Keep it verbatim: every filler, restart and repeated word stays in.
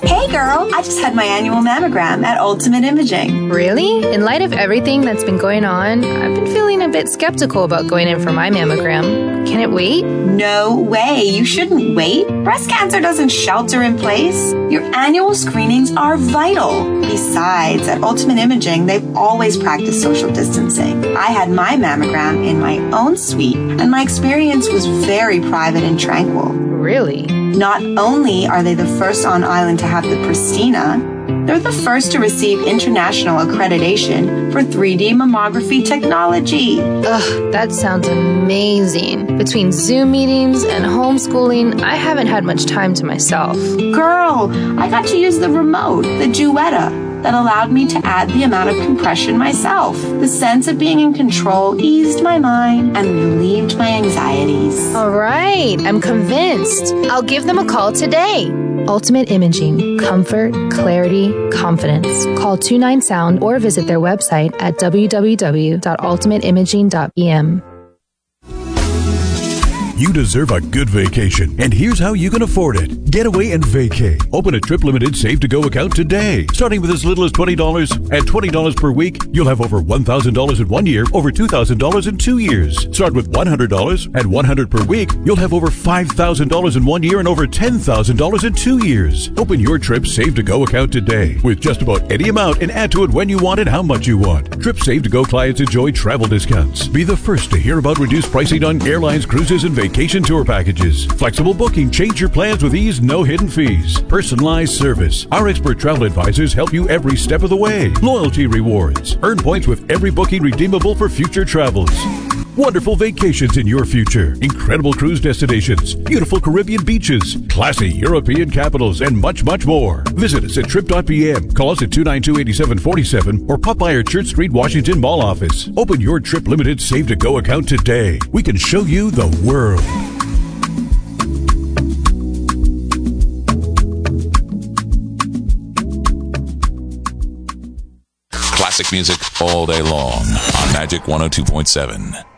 Hey girl, I just had my annual mammogram at Ultimate Imaging. Really? In light of everything that's been going on, I've been feeling a bit skeptical about going in for my mammogram. Can it wait? No way, you shouldn't wait. Breast cancer doesn't shelter in place. Your annual screenings are vital. Besides, at Ultimate Imaging, they've always practiced social distancing. I had my mammogram in my own suite, and my experience was very private and tranquil. Really? Not only are they the first on island to have the Pristina, they're the first to receive international accreditation for three D mammography technology. Ugh, that sounds amazing. Between Zoom meetings and homeschooling, I haven't had much time to myself. Girl, I got to use the remote, the Duetta, that allowed me to add the amount of compression myself. The sense of being in control eased my mind and relieved my anxieties. All right, I'm convinced. I'll give them a call today. Ultimate Imaging. Comfort, clarity, confidence. Call two nine sound or visit their website at w w w dot ultimate imaging dot b m. You deserve a good vacation, and here's how you can afford it. Getaway and Vacay. Open a Trip Limited Save to Go account today. Starting with as little as twenty dollars. At twenty dollars per week, you'll have over one thousand dollars in one year, over two thousand dollars in two years. Start with one hundred dollars. At one hundred dollars per week, you'll have over five thousand dollars in one year and over ten thousand dollars in two years. Open your Trip Save to Go account today with just about any amount and add to it when you want and how much you want. Trip Save to Go clients enjoy travel discounts. Be the first to hear about reduced pricing on airlines, cruises, and vacation tour packages. Flexible booking. Change your plans with ease. No hidden fees. Personalized service. Our expert travel advisors help you every step of the way. Loyalty rewards. Earn points with every booking redeemable for future travels. Wonderful vacations in your future. Incredible cruise destinations. Beautiful Caribbean beaches. Classy European capitals and much, much more. Visit us at trip dot b m. Call us at two nine two, eight seven four seven or pop by our Church Street, Washington Mall office. Open your Trip Limited Save to Go account today. We can show you the world. Classic music all day long on Magic one oh two point seven.